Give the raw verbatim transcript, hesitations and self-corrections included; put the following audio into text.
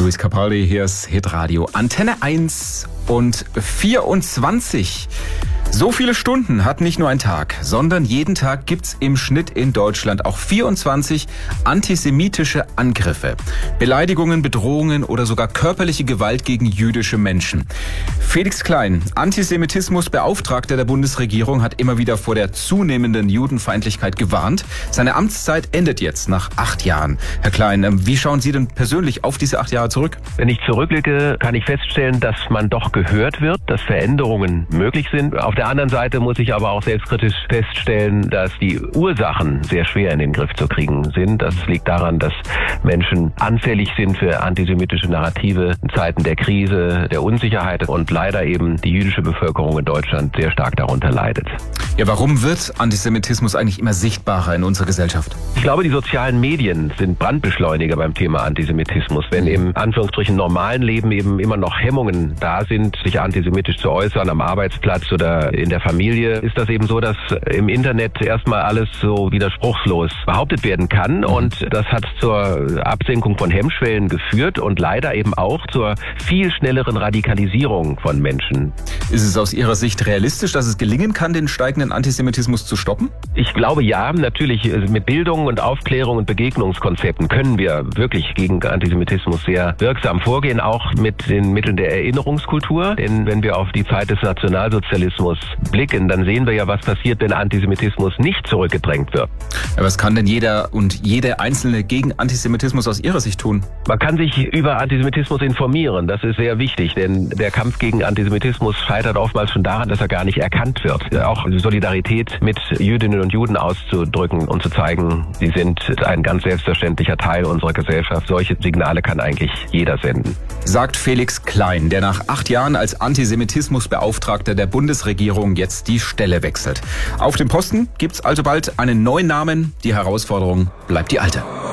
Luis Capaldi, hier ist Hitradio Antenne eins und vierundzwanzig. So viele Stunden hat nicht nur ein Tag, sondern jeden Tag gibt's im Schnitt in Deutschland auch vierundzwanzig antisemitische Angriffe. Beleidigungen, Bedrohungen oder sogar körperliche Gewalt gegen jüdische Menschen. Felix Klein, Antisemitismusbeauftragter der Bundesregierung, hat immer wieder vor der zunehmenden Judenfeindlichkeit gewarnt. Seine Amtszeit endet jetzt nach acht Jahren. Herr Klein, wie schauen Sie denn persönlich auf diese acht Jahre zurück? Wenn ich zurückblicke, kann ich feststellen, dass man doch gehört wird, dass Veränderungen möglich sind. Auf der anderen Seite muss ich aber auch selbstkritisch feststellen, dass die Ursachen sehr schwer in den Griff zu kriegen sind. Das liegt daran, dass Menschen anfällig sind für antisemitische Narrative in Zeiten der Krise, der Unsicherheit und leider eben die jüdische Bevölkerung in Deutschland sehr stark darunter leidet. Ja, warum wird Antisemitismus eigentlich immer sichtbarer in unserer Gesellschaft? Ich glaube, die sozialen Medien sind Brandbeschleuniger beim Thema Antisemitismus. Wenn im Anführungsstrichen normalen Leben eben immer noch Hemmungen da sind, sich antisemitisch zu äußern, am Arbeitsplatz oder in der Familie, ist das eben so, dass im Internet erstmal alles so widerspruchslos behauptet werden kann. Und das hat zur Absenkung von Hemmschwellen geführt und leider eben auch zur viel schnelleren Radikalisierung von Menschen. Ist es aus Ihrer Sicht realistisch, dass es gelingen kann, den steigenden Antisemitismus zu stoppen? Ich glaube ja, natürlich mit Bildung und Aufklärung und Begegnungskonzepten können wir wirklich gegen Antisemitismus sehr wirksam vorgehen, auch mit den Mitteln der Erinnerungskultur. Denn wenn wir auf die Zeit des Nationalsozialismus blicken, dann sehen wir ja, was passiert, wenn Antisemitismus nicht zurückgedrängt wird. Ja, was kann denn jeder und jede Einzelne gegen Antisemitismus aus Ihrer Sicht tun? Man kann sich über Antisemitismus informieren, das ist sehr wichtig, denn der Kampf gegen Antisemitismus scheitert oftmals schon daran, dass er gar nicht erkannt wird. Auch Solidarität mit Jüdinnen und Juden auszudrücken und zu zeigen, sie sind ein ganz selbstverständlicher Teil unserer Gesellschaft. Solche Signale kann eigentlich jeder senden. Sagt Felix Klein, der nach acht Jahren als Antisemitismusbeauftragter der Bundesregierung jetzt die Stelle wechselt. Auf dem Posten gibt's also bald einen neuen Namen. Die Herausforderung bleibt die alte.